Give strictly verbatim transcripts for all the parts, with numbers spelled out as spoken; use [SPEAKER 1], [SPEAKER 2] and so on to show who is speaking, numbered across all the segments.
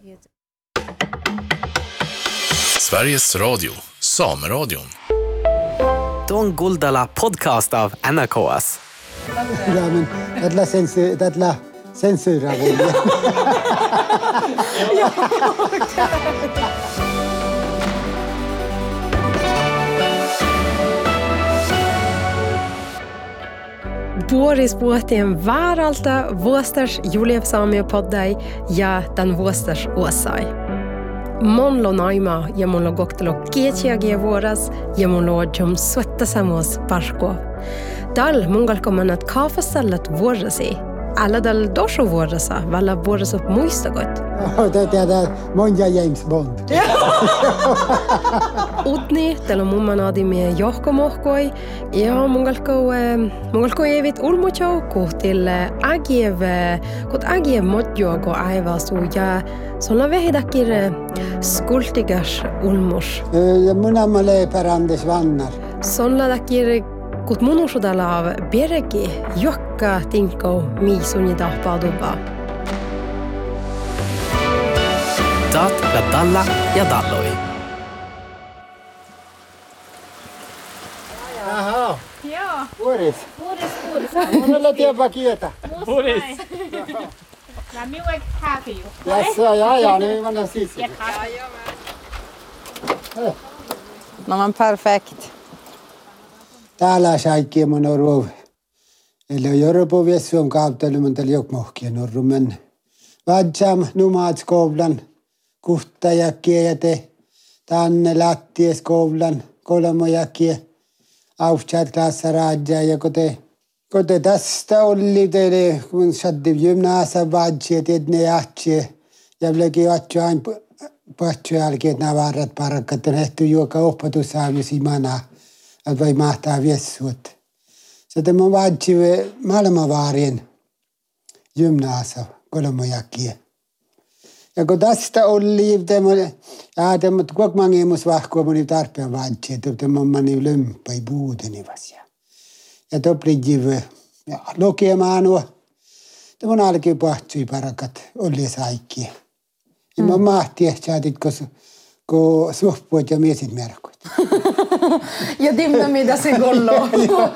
[SPEAKER 1] Sveriges Radio, Sameradion.
[SPEAKER 2] Tuon Guldala podcast av N R K S.
[SPEAKER 3] Ja, men tällä sensu, tällä sensuuravuilla.
[SPEAKER 4] Boris Vuotien vaaralta vuosters Julief Saamio poddai ja tämän vuosters uosai. Mon lo naima ja mon lo goktelo kietiagia vuoras ja mon lo jom suettasamos parkov. Dal mungal komanat kaafassallat vuorasi. Alla dal dosho vuorasa, valla vuoras upp muistagot.
[SPEAKER 3] Det är många James Bond.
[SPEAKER 4] Udni, täällä mumman adimie johkomohkoi, ja mungalko, mungalko evit ulmucho kohtil agiev, kot agiev modjogo aivasu, ja solla vehidakir skultigas ulmus.
[SPEAKER 3] Ja munamma leipär Anders Vannar.
[SPEAKER 4] Solla dakir kot munusudala av beregi, jokka tinko miisunni tahpaaduva.
[SPEAKER 2] Taat ja Dalla ja Dalloi.
[SPEAKER 3] Jaha.
[SPEAKER 5] Joo.
[SPEAKER 3] Boris.
[SPEAKER 5] Boris, Boris.
[SPEAKER 3] Monella tiedä kieltä.
[SPEAKER 5] Boris. Mä miuek happy you.
[SPEAKER 3] Jaså, ja, ja, nu var det sist.
[SPEAKER 6] No men perfekt.
[SPEAKER 3] Täällä kaikki mun on ruovi. Eli Jorpo Viessuon kautta oli mun tällä jokmohkien on rumen. Vadsam numaatskouvlan, kuhtajakie ja te tänne lattieskouvlan, kolmojakie, aufchat klassaraadja ja kote, kote tästä oli teille, kun saddi gymnasia vadsi, et edne jahtsi, ja vleki vatsi aina patsi jälkeen, että nämä varrat parakkat, on ehty juoka oppatussaamisi manaa, että voi mahtaa viessuot. Sitten mun vadsi maailmanvaarien gymnasia. Kolmojakie. Ja kun tästä oli, ja tämä kuinka mange mus vahkua moni tarpeen vaatsi, että tämä mani lömpäi puuteni vasia. Ja topli jive, ja lukemaan nuo, tämä on alkoi pahtsui parakat, oli saikki. Ja mä mahti ehkä, että kun suhpuot ja miesit merkut.
[SPEAKER 6] Ja timna mitä se gollo.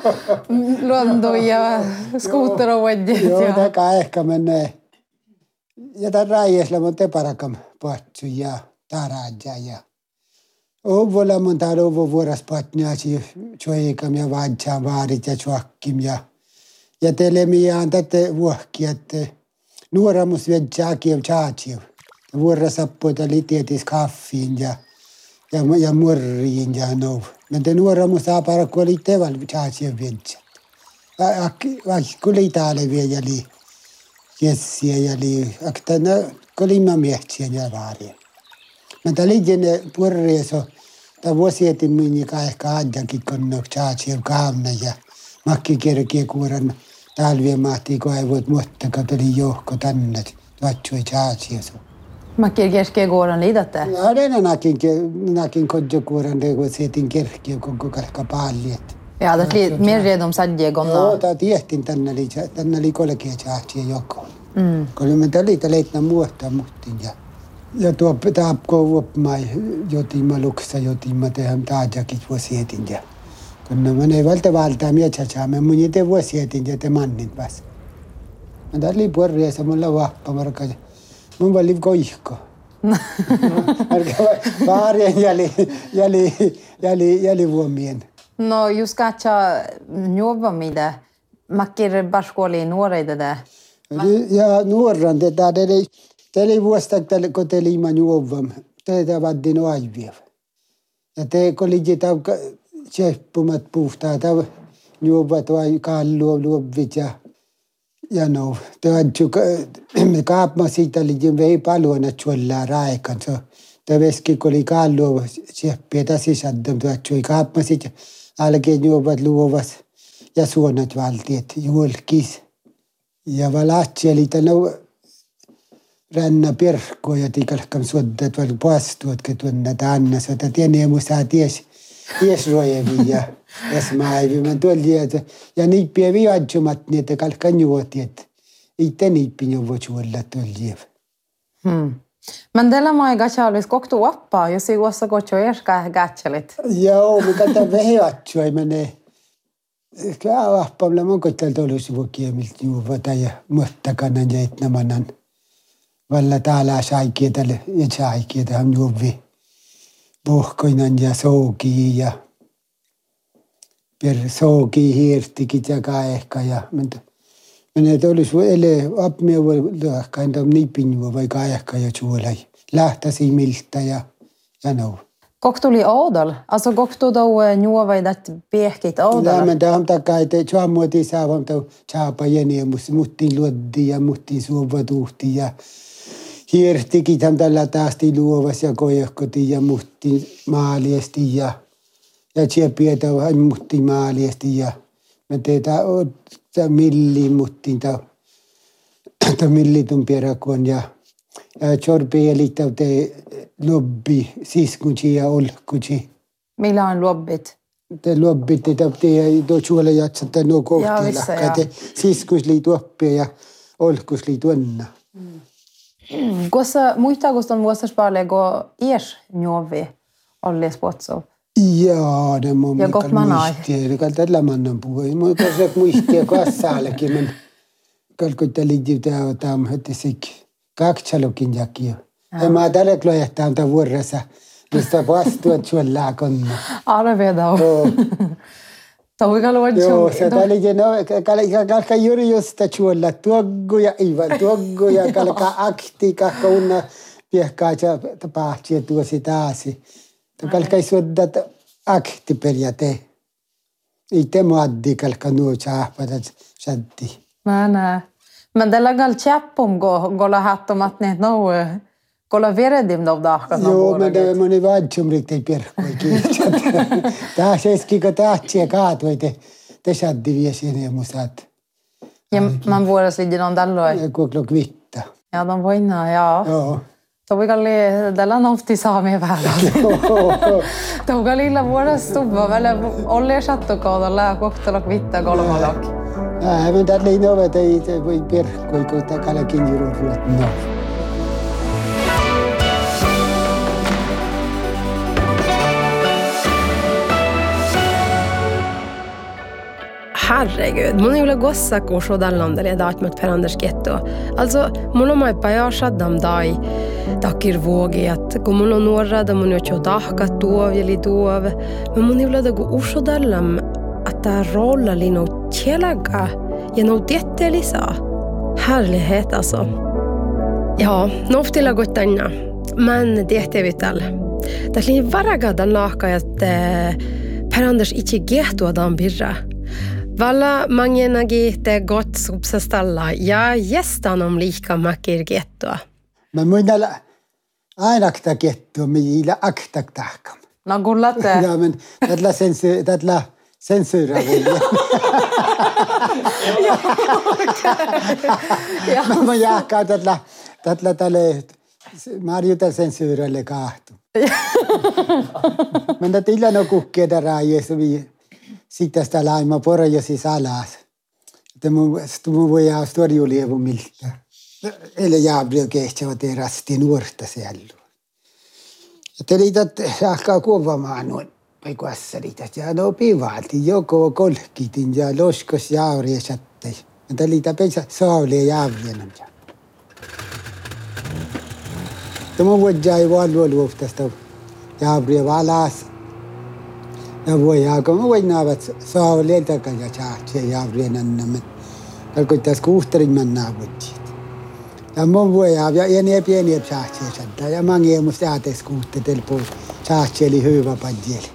[SPEAKER 6] Luonto ja skuutterovodit.
[SPEAKER 3] Joo, tämä ehkä menee. Ja tämän raiesla mun te parakam pahtsu ja taraja ja ovola mun täällä ovo vuoras patniasi choikam ja vadsaan vaarit ja chuakkim ja ja telemiaan tätä vuokki, että nuoramus vedjaakiv chaachiv. Vuoras sappoita litietis kaffiin ja ja ja murriin ja no. Mutta nuoramus saa parakku oli teval chaachiv vedjat. Vaikka kuli täällä vielä li. Jessiä ja li aktana kolimma miehtiä ja vaaria. Mutta liienne purreeso ta vuosietin minni kaikka adjakin konnok chaachiev kaamna ja makki kerkeä kuoran talvien mahti koivot mutta katoli johko tänne vatsui chaachieso.
[SPEAKER 6] Makki kerkeä kuoran liidatte?
[SPEAKER 3] Ja den nakin nakin kodjo kuoran de vuosietin kerkeä koko kalka palliet.
[SPEAKER 6] Ja det blir mer redan sadje gonna.
[SPEAKER 3] Joo, ta tiehtin tänne li tänne li kolkea chaachie joko. Mm. Kun me tällä leitna muotta muhtin ja ja tuo taapko vuopmai jotima luksa jotima tehdään taajakin vuosietin ja kun ne menee valtavaltaa mietsäsaamme mun ite vuosietin ja te mannin pääs. Mä tällä puolreessa mulla vahpa marka mun vali koihko. Vaarien jäli jäli jäli jäli vuomien.
[SPEAKER 6] No just katsa juova mitä. Makkir barskoli nuoreita.
[SPEAKER 3] Ja nuoran te tää ei Teli vuosta tälle koteli man juovam. Teitä vaddin aivia. Ja te koliji tau tseppumat puhtaa tau juovat vai kallu luovit ja ja no te adju me kaapma siitä oli vei paljon että suolla raikan so te veski koli kallu tseppi tässä saddam te adju kaapma siitä alkeen juovat luovas ja suonat valtiet julkis ja valatsi eli tänä Ränna perkko ja tikalkam suoddat val puastuot ketunna tanna so ta tiene musa ties ties rojevi ja esmaivi man tolli ja niippiä viadjumat niitä kalkan juoti et itte niippi jo vochulla tolli.
[SPEAKER 6] Hmm. Men tällä mä ei gatsa olisi koktu appaa, jos ei uossa kotso erskä gatsalit.
[SPEAKER 3] Joo, mikä tämä veheatsu ei mene. Kyllä appamalla mun koittaa tollusi vuokiemiltä juuvata ja muottakanan ja etnamanan. Valla täällä saikietä ja saikietä on juovi. Puhkoinan ja soukii ja per soukii hiirtikit ja kaehka ja menee tollusi ele appmia voi luokka entä nipin vai kaehka ja suolai. Lähtäsi miltä ja ja no.
[SPEAKER 6] Koktuli oudol, alltså koktu dou juovaidat piehkit oudol.
[SPEAKER 3] Ja men det hamta kaite chamuoti saavam tau chaapa jeni mus muttiin luoddi ja muttiin suovatuhti ja hiirtikit hamta tästä luovas ja kojohkoti ja muttiin maaliesti ja ja tsiepiä tau hän muttiin maaliesti ja me teetä ta milli muttiin tau ta millitun pierakon ja ja chorpi eli tau te lobbi siskunchi ja olkuchi.
[SPEAKER 6] Millä on lobbit?
[SPEAKER 3] Te lobbit te te do chuola jatsata no kohtilla. Kate siskusli tuoppia ja olkusli tuonna.
[SPEAKER 6] Kossa muista koston vuostas paljon go ies juovi olli spotso.
[SPEAKER 3] Jaa, ne mun
[SPEAKER 6] ja gott man har.
[SPEAKER 3] Det kan tällä mannan puhui. Mun kanssa muistia kassaalekin men kalkutteli juta tam heti sik. Kakchalokin jakia. Ja mä tällä klojahtaa ta vuorossa. Mistä vastuut suollaa konna.
[SPEAKER 6] Arvedau. Tauika luotsu.
[SPEAKER 3] Joo, se tällä no kalka kalka juuri just suolla tuoggu ja ivan tuoggu ja kalka akti kalka unna piehkaa ja tapahtuu tuosi taasi. Kalka suodda akti periaate. Itse muaddi kalka nuo saahpatat saddi.
[SPEAKER 6] Nää nää. Men tällä gal chappum go gola hattomat ne no gola veredim no dahkan.
[SPEAKER 3] Joo, men det moni vadsum riktigt perkoi. Tää seski ko taatsia kaatoi te te saddi viesine musat.
[SPEAKER 6] Ja man vuoras lidin on tällöin.
[SPEAKER 3] Ja kuklok vitta.
[SPEAKER 6] Ja de voinna ja.
[SPEAKER 3] Joo.
[SPEAKER 6] Toikalli tällä nofti saamia päällä. Toikalilla vuoras tubba väle olle sattukaudella koktelok vitta kolmalok.
[SPEAKER 3] Ja, men det är nog att det voi perkoi ko ta kalakin juro ruot no.
[SPEAKER 4] Herregud, mun ei ole gossaku sodallandar ja daat mot Per Anders Getto. Also, mun on mai pajasaddam dai takir vuogi, että kun mun on nuorada, mun on jo tahkat tuov ja lituov, men mun ei ole dagu usodallam, että rolla li no tjelaga ja no tiette lisää. Härlighet alltså. Ja, noftilla gott tänna, men tiette vital. Det li varaga dan lahka, että Per Anders itse Getto dan birra. Valla mangena gitte gott subsastalla ja gästan om lika makir gettoa.
[SPEAKER 3] Mä muinalla ainakta gettoa, millä aktak tahkam.
[SPEAKER 6] No kullatte.
[SPEAKER 3] Ja men tällä sensu tällä sensuura vielä. Joo. Mä jääkään tällä tällä tälle Marjuta sensuuralle kahtu. Men det illa no kukkeeda raajessa vi sitten sitä laima porojosi salas. Että mun mun voi jää storjulievu miltä. Eli jaabrio kehtsava terasti nuorta siellä. Että liitot jahkaa kuvamaan noin paikassa liitot. Ja no pivalti joko kolkitin ja loskos jauria sattei. Että liitä pensä saulia jaavrien. Että mun voi jää valua luoftasta jaabrio valas. Ja voi jääkö, mä voin naavat sauleelta ja chaatsia ja rienannammet. Kalkoittais kuuhterin mennään vuotiet. Ja mun voi jää, ja pieniä pieniä chaatsia sadda. Ja mä ngee musta jäätes kuuhtetel po chaatsia eli hyvä padjeli.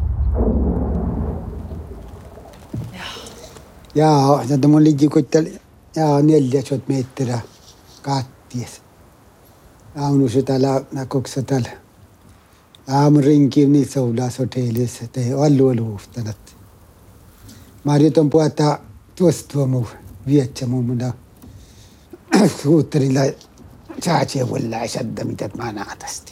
[SPEAKER 3] Ja, ja mun liitji koittel, ja neljäsot metriä katties. Aunusi täällä, nakoksa täällä. Aamurinkin niin soulaas hotellissa, että ei ollut luuftanut. Marjoton puhuta tuosta muu vietsä muu muda suutterilla saatsia vuolla ei sadda mitä mä naatasti.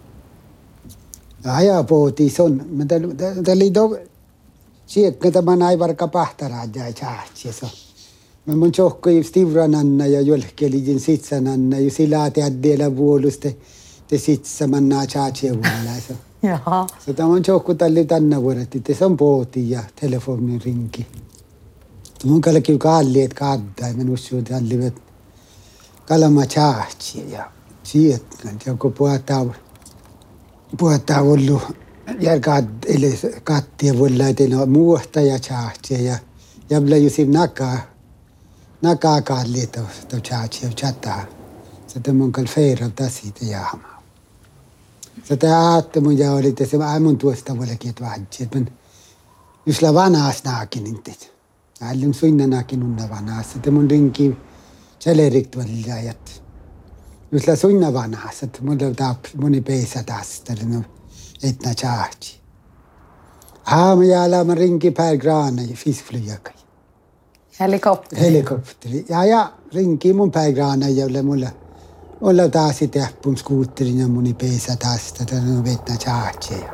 [SPEAKER 3] Ajaa pohtii son. Tämä oli to siekka tämä näin varka pahtaraa jäi saatsia. Men mun tjohkoi stivrananna ja jolkelijin sitsananna ja sillä teaddeellä vuoluste te sitsamannaa chaatsevuolaisa.
[SPEAKER 6] Jaha.
[SPEAKER 3] Så tämä on tjohku talli tänne vuodet, että se on pooti ja telefonin rinki. Mun kallekin kalliet kaddai, men uskon tallivet kalama chaatsia ja sietkan. Joku puhutaan, puhutaan ollut ja kattia vuolla, että ne on muuta ja chaatsia ja jäbla jusim nakaa. Nakaa kalliet on chaatsia ja chataa. Så tämä on kalfeera tästä jaamaa. Så tämä aattomun ja oli, että se on mun tuosta vuolekin, että vaaditsi. Jos la vanaas naakin intit. Ällum suinna naakin unna vanaas. Että mun rinki tjälerikt välillä ajat. Jos la suinna vanaas, että mun taap moni peisa tästä. Eli no etna tjaatsi. Haama jäällä rinki pär graana ja fiskflyjakai.
[SPEAKER 6] Helikopteri.
[SPEAKER 3] Helikopteri. Ja ja rinki mun pär graana ja ole mulla. Olla taas sitten äppun skuutterin ja muni peisa tästä, että on vettä tjaatseja.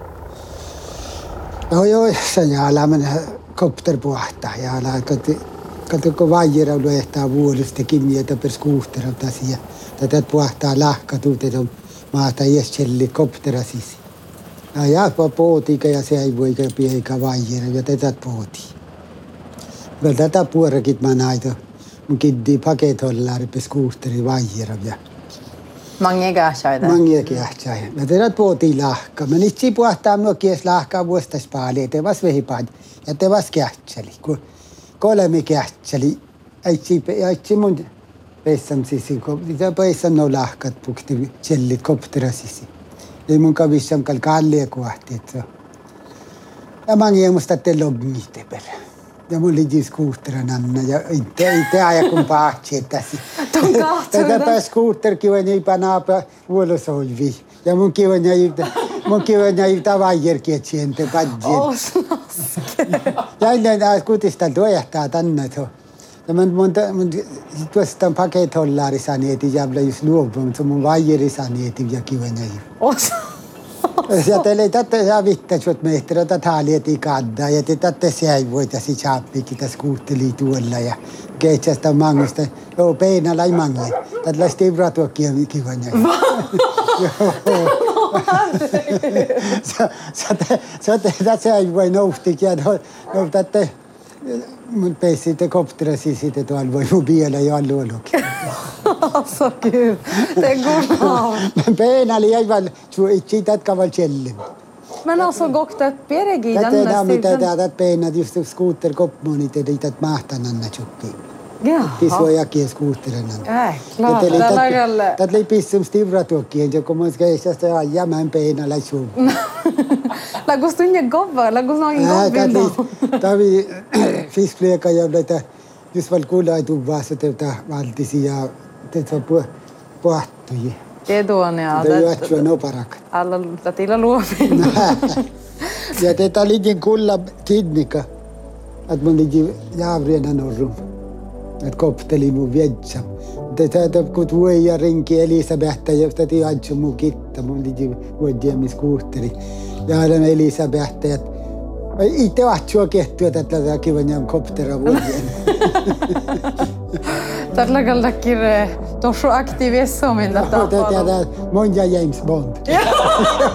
[SPEAKER 3] Joo joo, se jäällä mennä kopter puhtaa. Jäällä, kato kun vaijera luehtaa vuodesta kimietä per skuuttera tasia. Tätä puhtaa lahkatuut, että on maata jässelli koptera sisi. Ja jääpä pootika ja se ei voi pieikä vaijera ja tätä pooti. Kyllä tätä puorakit mä näitä. Mun kiddi paketollari per skuutteri vaijera ja
[SPEAKER 6] Mange käsiäitä.
[SPEAKER 3] Mange käsiäitä. Mä tehdään puhutiin lahka. Mä itse puhutaan myökin lahkaa vuostais paljon. Te vas vehipad. Ja te vas kähtseli. Kun kolme kähtseli. Äitsi mun peissam sisi. Mitä peissam no lahkat pukti tjellit koptera sisi. Ei mun kavissam kal kallia kuahti. Ja mange musta te lobniite perä. Ja mun liji skuutteran Anna ja itse aja kun pahtsi, että tätä pääs skuutterkin on niin panaapa vuolosoivi. Ja mun kiven jäivtä, mun kiven jäivtä vaijerkin, että siihen te padjien. Ja ennen kutista tuojahtaa tänne. Ja mun, mun, mun tuosta paketollari saneeti jävla just luopu, mutta mun vaijeri saneeti ja kiven jäivtä. Ja teille tätä ja vittä sut mehtera tätä halieti kadda ja te tätä sei voita si chappikin tässä kuutteli tuolla ja keitsästä mangusta joo peinä lai mangi tällä stivra tuokkia kivanja. Joo. Sä sä sä tätä sei voi nousti ja no tätä mun peisi te kopterasi sitten tuolla voi mobiila ja luolukin.
[SPEAKER 6] Så kul. Det går bra.
[SPEAKER 3] Men peinä oli aivan itse tätkäväl tjellim.
[SPEAKER 6] Men alltså goktat peregi
[SPEAKER 3] Tätä
[SPEAKER 6] tänne
[SPEAKER 3] tämä mitä
[SPEAKER 6] sitten.
[SPEAKER 3] tätä peinä just skuutter kopmonit eli tätä mahtananna chukki.
[SPEAKER 6] Jaha.
[SPEAKER 3] Pisojakin skuutteranna.
[SPEAKER 6] Ei, klart. Tällä källe.
[SPEAKER 3] Tätä oli pissum stivra tuokkiin, joka mun keissästä ja jämän peinä lai suun.
[SPEAKER 6] Lagus tunne gobba, lagus noin gobbilta.
[SPEAKER 3] Tämä oli fiskflieka ja näitä just val kuulaitu vasta tätä valtisi ja tätä puhtui.
[SPEAKER 6] Tiedon ja
[SPEAKER 3] Tämä juotsua noparak.
[SPEAKER 6] alla tätillä luopi.
[SPEAKER 3] Ja tätä oli niin kulla kidnika, että mun oli jäävränä norrum. Että kopteli mun vietsam. Tätä kun voi ja rinki Elisabetta ja tätä ajatsu mun kitta. Mun oli vuodjäämis kuuhteri. Ja aina Elisabetta, että itse ajattua kehtyä tätä kivan jääm koptera vuodjääm.
[SPEAKER 6] Tällä källe kirje tossu aktiivisommin tätä.
[SPEAKER 3] Tätä monja James Bond.